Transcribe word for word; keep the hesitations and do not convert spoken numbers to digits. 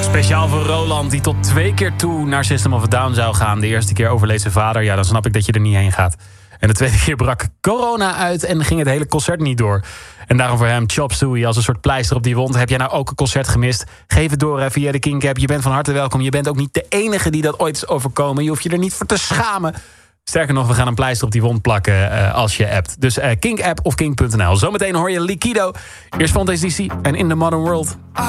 Speciaal voor Roland, die tot twee keer toe naar System of a Down zou gaan. De eerste keer overleed zijn vader. Ja, dan snap ik dat je er niet heen gaat. En de tweede keer brak corona uit en ging het hele concert niet door. En daarom voor hem Chop Suey als een soort pleister op die wond. Heb jij nou ook een concert gemist? Geef het door via de Kink app. Je bent van harte welkom. Je bent ook niet de enige die dat ooit is overkomen. Je hoeft je er niet voor te schamen. Sterker nog, we gaan een pleister op die wond plakken uh, als je appt. Dus uh, Kink app of kink punt n l. Zometeen hoor je Likido. Eerst Fantasy D C en In the Modern World.